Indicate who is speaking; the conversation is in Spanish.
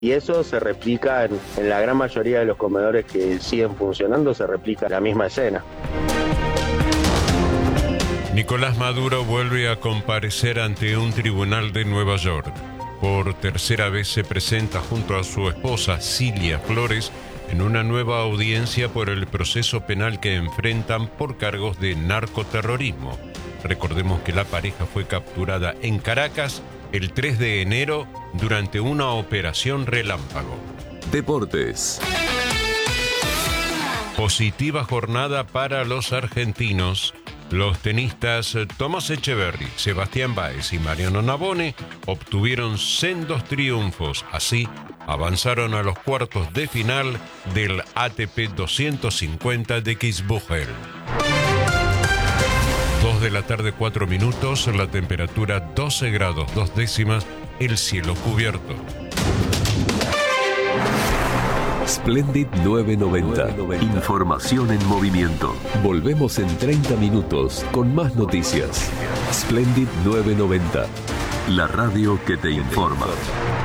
Speaker 1: Y eso se replica en la gran mayoría de los comedores que siguen funcionando, se replica la misma escena.
Speaker 2: Nicolás Maduro vuelve a comparecer ante un tribunal de Nueva York. Por tercera vez se presenta junto a su esposa Cilia Flores en una nueva audiencia por el proceso penal que enfrentan por cargos de narcoterrorismo. Recordemos que la pareja fue capturada en Caracas el 3 de enero durante una operación relámpago.
Speaker 3: Deportes.
Speaker 2: Positiva jornada para los argentinos. Los tenistas Tomás Echeverry, Sebastián Báez y Mariano Navone obtuvieron sendos triunfos. Así, avanzaron a los cuartos de final del ATP 250 de Kitzbühel. 2 de la tarde, 4 minutos, la temperatura 12 grados 2 décimas, el cielo cubierto.
Speaker 3: Splendid 990. Información en movimiento. Volvemos en 30 minutos con más noticias. Splendid 990. La radio que te informa.